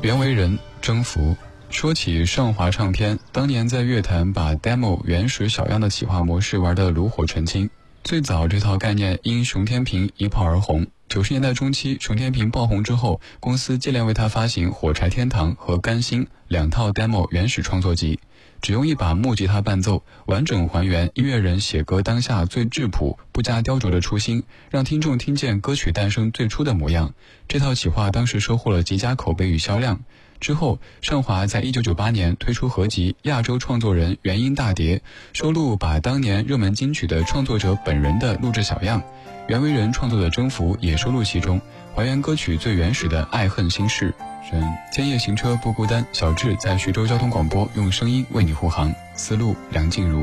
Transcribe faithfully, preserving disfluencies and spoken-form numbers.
袁惟仁征服。说起上华唱片，当年在乐坛把 demo 原始小样的企划模式玩得炉火纯青。最早这套概念因熊天平一炮而红。九十年代中期，熊天平爆红之后，公司接连为他发行《火柴天堂》和《甘心》两套 demo 原始创作集，只用一把木吉他伴奏，完整还原音乐人写歌当下最质朴、不加雕琢的初心，让听众听见歌曲诞生最初的模样。这套企划当时收获了极佳口碑与销量。之后，上华在一九九八年推出合集《亚洲创作人原音大碟》，收录把当年热门金曲的创作者本人的录制小样。袁惟仁创作的《征服》也收录其中，还原歌曲最原始的爱恨心事。天夜行车不孤单，小智在徐州交通广播用声音为你护航。思路梁静茹。